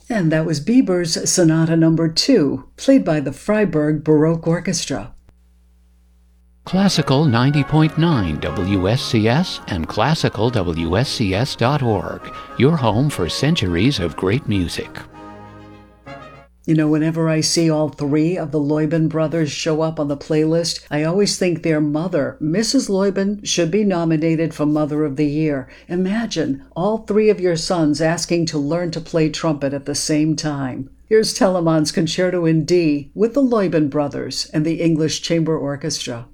And that was Bieber's Sonata Number 2, played by the Freiburg Baroque Orchestra. Classical 90.9 WSCS and classicalwscs.org, your home for centuries of great music. You know, whenever I see all three of the Loybin brothers show up on the playlist, I always think their mother, Mrs. Loybin, should be nominated for Mother of the Year. Imagine all three of your sons asking to learn to play trumpet at the same time. Here's Telemann's Concerto in D with the Loybin brothers and the English Chamber Orchestra.